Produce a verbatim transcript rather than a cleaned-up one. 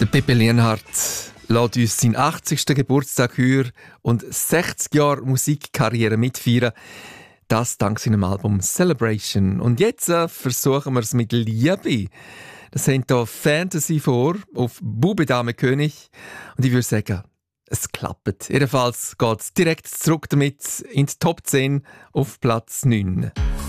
Der Pepe Lienhard lässt uns seinen achtzigsten Geburtstag hören und sechzig Jahre Musikkarriere mitfeiern. Das dank seinem Album Celebration. Und jetzt äh, versuchen wir es mit Liebe. Das sind hier Fantasy vor auf Bube, Dame, König. Und ich würde sagen, es klappt. Jedenfalls geht es direkt zurück damit in die Top zehn auf Platz neun.